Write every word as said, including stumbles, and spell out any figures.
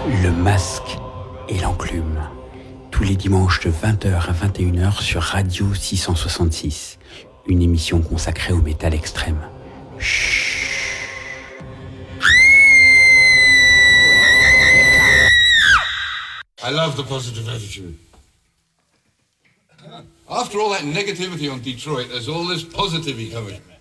Le masque et l'enclume. Tous les dimanches de vingt heures à vingt et une heures sur Radio six cent soixante-six. Une émission consacrée au métal extrême. Chut. I love the positive attitude. After all that negativity on Detroit, there's all this positivity coming.